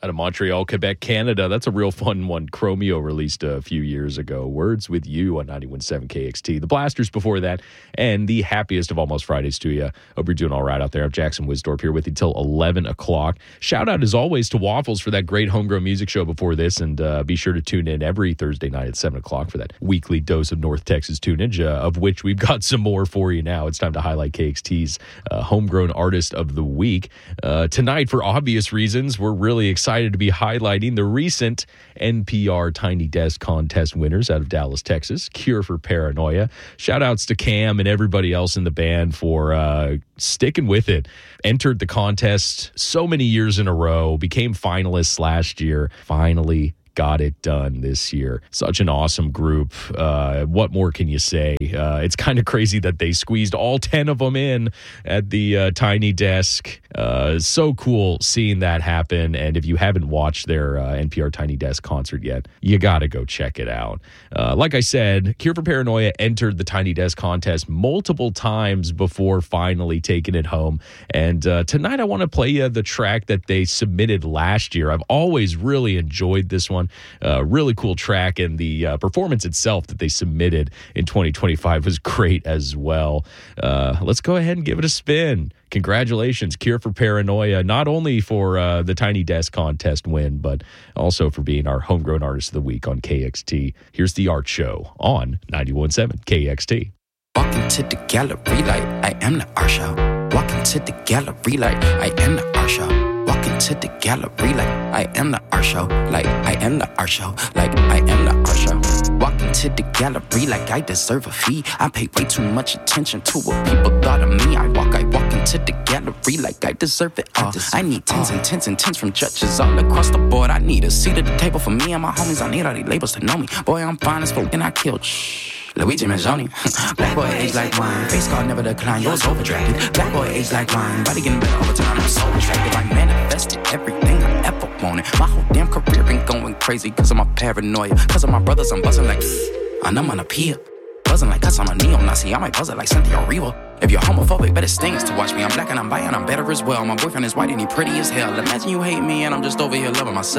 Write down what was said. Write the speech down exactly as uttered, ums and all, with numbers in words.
out of Montreal, Quebec, Canada. That's a real fun one. Chromeo released a few years ago. Words with You on ninety-one point seven K X T. The Blasters before that, and the happiest of almost Fridays to you. Hope you're doing all right out there. I'm Jackson Wisdorp here with you till eleven o'clock. Shout out, as always, to Waffles for that great homegrown music show before this, and uh, be sure to tune in every Thursday night at seven o'clock for that weekly dose of North Texas tunage, uh, of which we've got some more for you now. It's time to highlight K X T's uh, homegrown artist of the week. Uh, tonight, for obvious reasons, we're really excited to be highlighting the recent N P R Tiny Desk Contest winners out of Dallas, Texas, Cure for Paranoia. Shout outs to Cam and everybody else in the band for uh, sticking with it. Entered the contest so many years in a row, became finalists last year, finally got it done this year. Such an awesome group. Uh, what more can you say? Uh, it's kind of crazy that they squeezed all ten of them in at the uh, Tiny Desk. Uh, so cool seeing that happen. And if you haven't watched their uh, N P R Tiny Desk concert yet, you got to go check it out. Uh, like I said, Cure for Paranoia entered the Tiny Desk contest multiple times before finally taking it home. And uh, tonight I want to play you the track that they submitted last year. I've always really enjoyed this one. Uh, really cool track, and the uh, performance itself that they submitted in twenty twenty-five was great as well. Uh, let's go ahead and give it a spin. Congratulations, Cure for Paranoia, not only for uh, the Tiny Desk contest win, but also for being our homegrown artist of the week on K X T. Here's the Art Show on ninety-one point seven K X T. Walk into the gallery like I am the Art Show. Walk into the gallery like I am the Art Show. Walk into the gallery like I am the Art Show. Like I am the Art Show. Like I am the Art Show. Walk into the gallery like I deserve a fee. I pay way too much attention to what people thought of me. I walk, I walk into the gallery like I deserve it all. I, I need tens and tens and tens from judges all across the board. I need a seat at the table for me and my homies. I need all these labels to know me. Boy, I'm fine as fuck and I killed. Shh. Luigi Mangione. Black boy aged like wine. Face card never decline. Yours overdrafted. Black boy aged like wine. Body getting better over time. I'm so attractive. I manifested everything I ever wanted. My whole damn career been going crazy cause of my paranoia. Cause of my brothers, I'm buzzing like and I'm on a pier. Buzzing like cuts on a neo-Nazi. I might buzz it like Cynthia Erivo. If you're homophobic, better stings to watch me. I'm black and I'm bi and I'm better as well. My boyfriend is white and he pretty as hell. Imagine you hate me and I'm just over here loving myself.